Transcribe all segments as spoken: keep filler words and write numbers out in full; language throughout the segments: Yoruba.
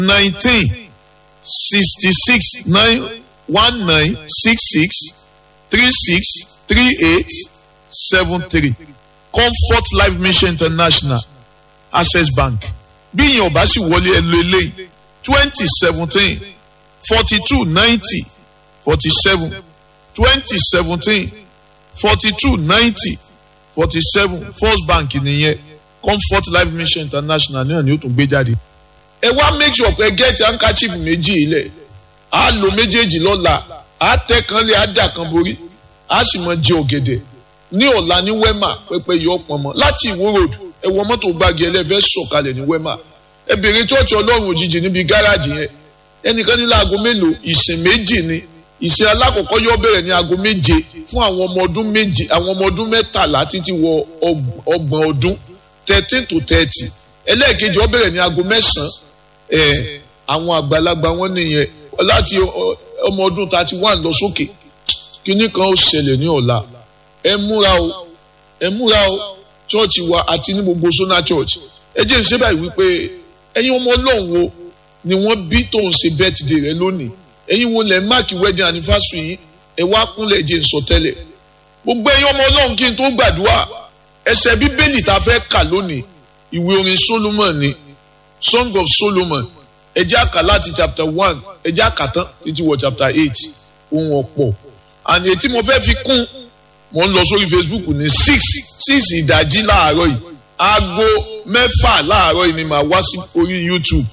nineteen sixty six nine one nine six six three six three eight seven three Comfort Life Mission International Access Bank. Bí ìyẹn ò bá sì wọlé ẹ lo eléyìí twenty seventeen forty two ninety forty seven twenty seventeen forty two ninety forty seven First Bank nìyẹn Comfort Life Mission International náà ni ó tún gbé jáde. Ẹ wá make sure pé get handkerchief méjì ilẹ̀ á lo méjèèjì lọ́la á tẹ́ kan lé á dà kan borí á sì mọ jẹ ògèdè ní ọ̀la ní Wema pẹpẹ yọ pọnmọ láti Ìwó road ẹ wọ mọ́tò gbági ẹlẹ́fẹ́ sọ̀kalẹ̀ ní Wema ẹ bèrè chọ́ọ̀chì Ọlọ́run òjijì níbi gáràjì yẹn ẹnìkan ní láago mélòó ìsìn méjì ni ìsìn alákọ̀ọ́kọ́ yóò bẹ̀rẹ̀ ní aago méje fún àwọn ọmọ ọdún méje àwọn ọmọ ọdún mẹ́tàlá títí wọ ọgbọ̀n ọdún thirteen to thirty ẹlẹ́ẹ̀kejì ó bẹ̀rẹ̀ ní aago mẹ́sàn-án ẹ̀ àwọn àgbàlagbà wọn nìyẹn láti ọmọ ọdún thirty one lọ sókè kíní kan ó ṣẹlẹ̀ ní ọ̀la ẹ múra o ẹ múra o chọ́ọ̀chì wa àti ní gbogbo Sona Church ẹ jẹ́ ìṣe báyìí wípé ẹ̀yin ọmọ Ọlọ́run wo ni wọ́n bí tó ń ṣe birthday rẹ lónìí ẹ̀yin wo lẹ máàkì wedding anniversary yìí ẹ wá kúnlẹ̀ jẹ́ ìsọtẹ́lẹ̀ gbogbo ẹ̀yin ọmọ Ọlọ́run kí n tó gbàdúrà ẹsẹ̀ bíbélì tá a fẹ́ kà lónìí ìwé orin Solomon ni Song of Solomon ẹ jẹ́ àkà láti chapter one ẹ jẹ́ àkà tán títí wọ chapter eight ohun ọ̀pọ̀ àní ètí mo fẹ́ fi kún mo ń lọ sórí Facebook ní six six ìdájí láàárọ̀ yìí aago mẹ́fà láàárọ̀ yìí ni màá wá sí orí YouTube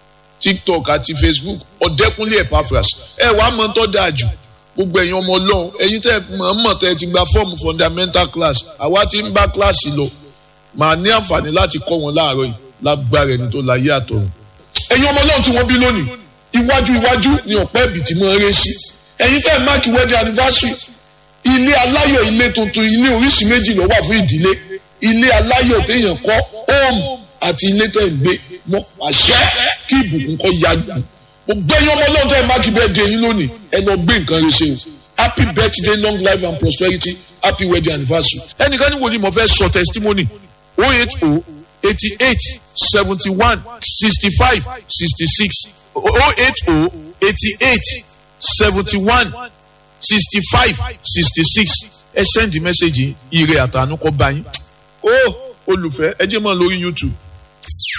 TikTok àti Facebook Ọ̀dẹ́kúnlé Epaphras ẹ wàá mọ tó dáa jù gbogbo ẹ̀yin ọmọ Ọlọ́run ẹ̀yin tẹ́ mọ̀ mọ̀ tẹ́ ti gba fọ́ọ̀mù fundamental class àwa ti ń bá kíláàsì lọ màá ní àǹfààní láti kọ́ wọn láàárọ̀ yìí lágbára ẹni tó láyé àtọ̀run. ẹ̀yin ọmọ Ọlọ́run tí wọ́n bí lónìí iwájú iwájú ni ọ̀pẹ́ ẹ̀bì tí mo ń ré sí ẹ̀yin tẹ́ máàkì wedding anniversary ilé aláyọ̀ ilé tuntun ilé oríṣi méjì ló wà fún ìdílé ilé aláyọ̀ téèyàn kọ́ home àti ilé tẹ́ ń gbé mọ́ àṣẹ kí ìbùkún kọ́ ya gbà gbogbo ẹ̀yin ọmọ Ọlọ́run tẹ́ máàkì birthday yín lónìí ẹ lọ gbé nǹkan rẹ ṣe o happy birthday long life and prosperity happy wedding anniversary. ẹnìkan ní wo ni mo fẹ́ sọ testimony oh eight oh eighty eight seventy one sixty five sixty six oh eight oh eighty eight seventy one sixty five sixty six ẹ send message ire àtànú kọ bá yín ó olùfẹ́ ẹ jẹ́ mọ́ lórí YouTube.